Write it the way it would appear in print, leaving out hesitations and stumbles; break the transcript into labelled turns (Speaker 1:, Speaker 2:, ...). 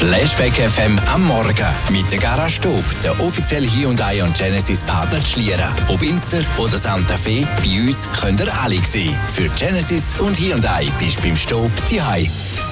Speaker 1: Flashback FM am Morgen mit der Garage Stob, der offizielle Hyundai und Genesis Partner Schlieren. Ob Inster oder Santa Fe, bei uns könnt ihr alle sehen. Für Genesis und Hyundai bist du beim Stob zu Hause.